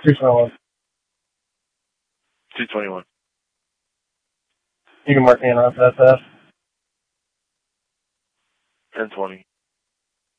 221. 221. You can mark me in on that. 1020.